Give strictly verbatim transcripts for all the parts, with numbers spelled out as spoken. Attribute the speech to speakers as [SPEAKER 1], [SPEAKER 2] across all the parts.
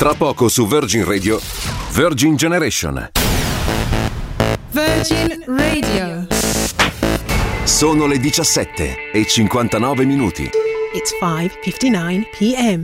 [SPEAKER 1] Tra poco su Virgin Radio, Virgin Generation.
[SPEAKER 2] Virgin Radio.
[SPEAKER 1] Sono le diciassette e cinquantanove minuti.
[SPEAKER 2] It's five fifty-nine p.m.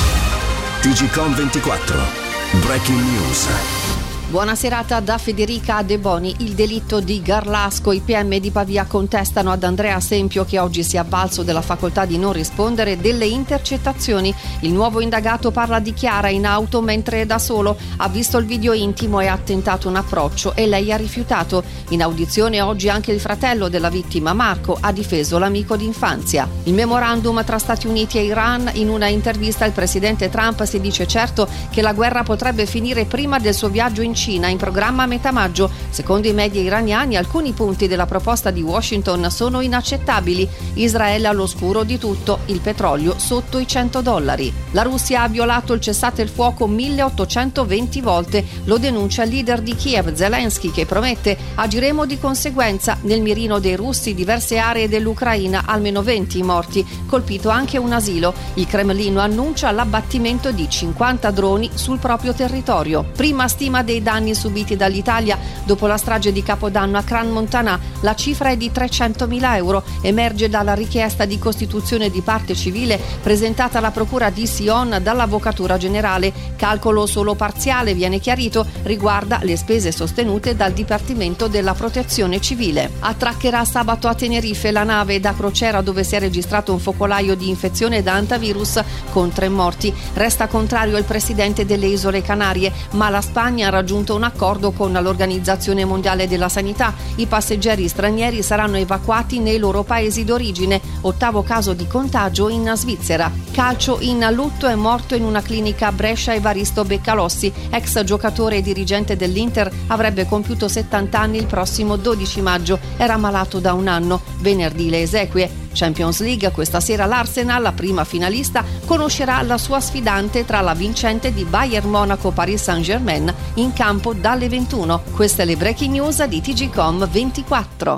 [SPEAKER 1] T G Com ventiquattro. Breaking News.
[SPEAKER 3] Buona serata da Federica De Boni. Il delitto di Garlasco. I P M di Pavia contestano ad Andrea Sempio, che oggi si è avvalso della facoltà di non rispondere, delle intercettazioni. Il nuovo indagato parla di Chiara in auto mentre è da solo. Ha visto il video intimo e ha tentato un approccio e lei ha rifiutato. In audizione oggi anche il fratello della vittima, Marco, ha difeso l'amico d'infanzia. Il memorandum tra Stati Uniti e Iran. In una intervista il presidente Trump si dice certo che la guerra potrebbe finire prima del suo viaggio in Cina. Cina in programma a metà maggio. Secondo i media iraniani, alcuni punti della proposta di Washington sono inaccettabili. Israele all'oscuro di tutto, il petrolio sotto i cento dollari. La Russia ha violato il cessate il fuoco milleottocentoventi volte. Lo denuncia il leader di Kiev, Zelensky, che promette: agiremo di conseguenza. Nel mirino dei russi diverse aree dell'Ucraina, almeno venti morti, colpito anche un asilo. Il Cremlino annuncia l'abbattimento di cinquanta droni sul proprio territorio. Prima stima dei danni subiti dall'Italia dopo la strage di Capodanno a Crans-Montana. La cifra è di trecentomila euro. Emerge dalla richiesta di costituzione di parte civile presentata alla procura di Sion dall'Avvocatura Generale. Calcolo solo parziale, viene chiarito, riguarda le spese sostenute dal Dipartimento della Protezione Civile. Attraccherà sabato a Tenerife la nave da crociera dove si è registrato un focolaio di infezione da antivirus con tre morti. Resta contrario il presidente delle Isole Canarie, ma la Spagna ha raggiunto un accordo con l'Organizzazione Mondiale della Sanità. I passeggeri stranieri saranno evacuati nei loro paesi d'origine. Ottavo caso di contagio in Svizzera. Calcio, in lutto è morto in una clinica a Brescia Evaristo Beccalossi, ex giocatore e dirigente dell'Inter. Avrebbe compiuto settanta anni il prossimo dodici maggio. Era malato da un anno. Venerdì le esequie. Champions League, questa sera l'Arsenal, la prima finalista, conoscerà la sua sfidante tra la vincente di Bayern Monaco Paris Saint-Germain in campo dalle ventuno. Queste le breaking news di T G Com ventiquattro.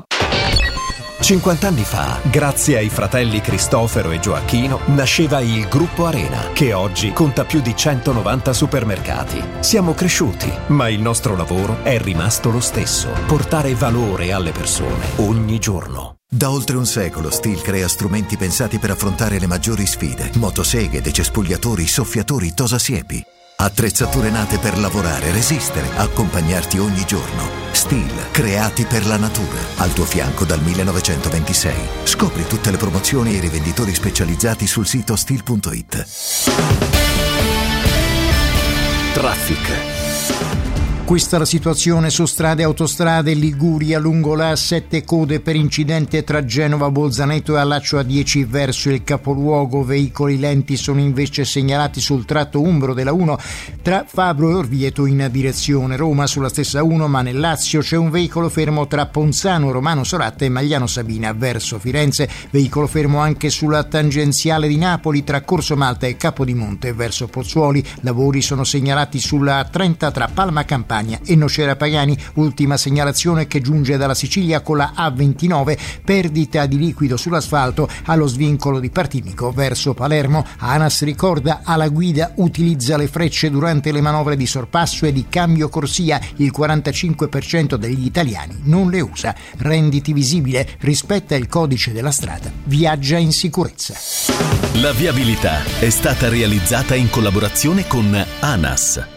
[SPEAKER 4] cinquanta anni fa, grazie ai fratelli Cristofero e Gioacchino, nasceva il Gruppo Arena, che oggi conta più di centonovanta supermercati. Siamo cresciuti, ma il nostro lavoro è rimasto lo stesso: portare valore alle persone ogni giorno.
[SPEAKER 5] Da oltre un secolo Stihl crea strumenti pensati per affrontare le maggiori sfide: motoseghe, decespugliatori, soffiatori, tosasiepi. Attrezzature nate per lavorare, resistere, accompagnarti ogni giorno. Stihl, creati per la natura. Al tuo fianco dal millenovecentoventisei. Scopri tutte le promozioni e i rivenditori specializzati sul sito stihl punto it.
[SPEAKER 1] Traffic.
[SPEAKER 6] Questa è la situazione su strade e autostrade. Liguria, lungo la A sette code per incidente tra Genova Bolzaneto e allaccio A dieci verso il capoluogo. Veicoli lenti sono invece segnalati sul tratto umbro della uno tra Fabro e Orvieto in direzione Roma. Sulla stessa uno, ma nel Lazio, c'è un veicolo fermo tra Ponzano, Romano Soratta e Magliano Sabina verso Firenze. Veicolo fermo anche sulla tangenziale di Napoli tra Corso Malta e Capodimonte verso Pozzuoli. Lavori sono segnalati sulla A trenta tra Palma Campania e Nocera Pagani. Ultima segnalazione che giunge dalla Sicilia con la A ventinove, perdita di liquido sull'asfalto allo svincolo di Partinico verso Palermo. ANAS ricorda: alla guida utilizza le frecce durante le manovre di sorpasso e di cambio corsia. Il quarantacinque per cento degli italiani non le usa. Renditi visibile, rispetta il codice della strada, viaggia in sicurezza.
[SPEAKER 7] La viabilità è stata realizzata in collaborazione con ANAS.